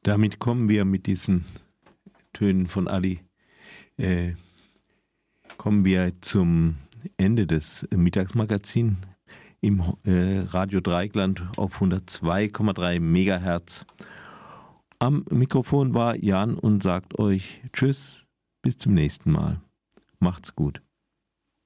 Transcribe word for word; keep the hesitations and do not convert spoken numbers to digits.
Damit kommen wir mit diesen Tönen von Ali, äh, kommen wir zum Ende des Mittagsmagazins im äh, Radio Dreieckland auf hundertzwei Komma drei Megahertz. Am Mikrofon war Jan und sagt euch Tschüss, bis zum nächsten Mal. Macht's gut.